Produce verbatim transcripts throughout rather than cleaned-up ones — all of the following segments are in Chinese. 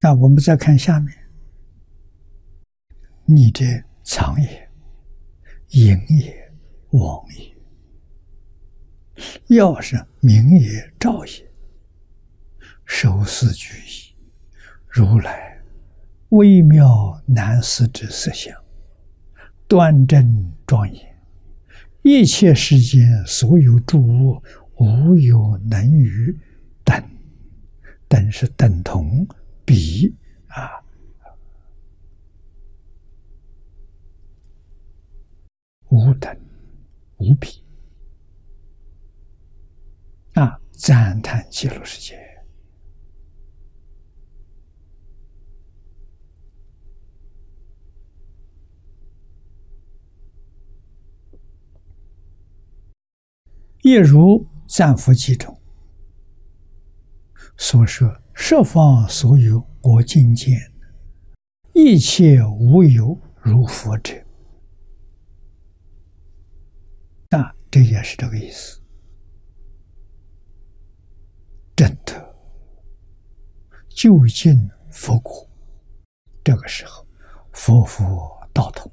那我们再看下面，逆者藏也，隐也，妄也。要是明也，照也，受四俱矣。如来微妙难思之色相，端正庄严，一切世间所有诸物，无有能与等。等是等同比啊，无等无比啊！赞叹极乐世界。亦如赞佛记中所说，十方所有我今见，一切无有如佛者。啊，这也是这个意思。真的究竟佛果，这个时候佛佛道同。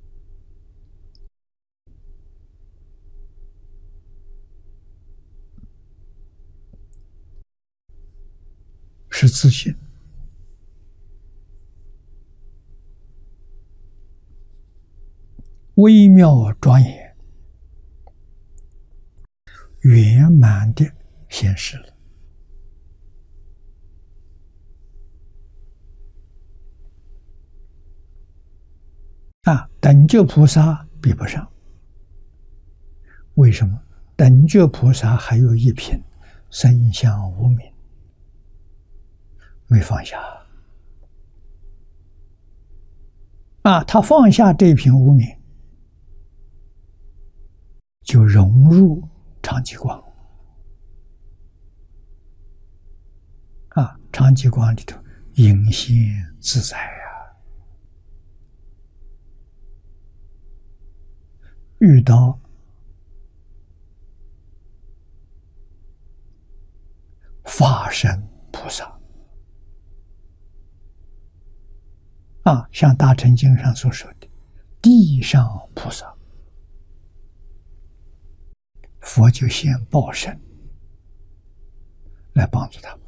是自信，微妙庄严，圆满的显示了。啊，等觉菩萨比不上。为什么？等觉菩萨还有一品身相无明，没放下。啊，他放下这品无明，就融入常寂光。啊，常寂光里头隐现自在啊，遇到法身菩萨。啊，像大乘经上所说的地上菩萨，佛就现报身来帮助他们。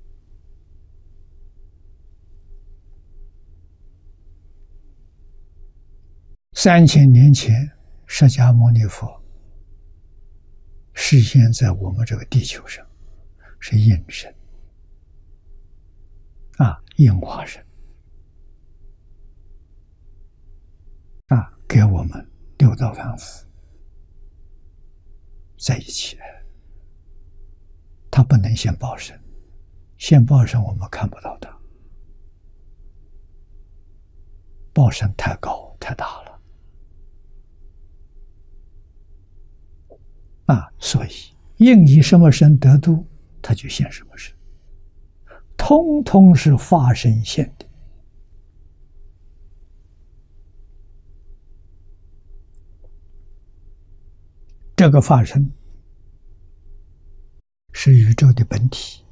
三千年前，释迦牟尼佛示现在我们这个地球上，是应身啊，应化身。啊，给我们六道凡夫在一起，他不能现报身，现报身我们看不到他，报身太高太大了啊！所以应以什么身得度，他就现什么身，通通是法身现的。这个法身是宇宙的本体，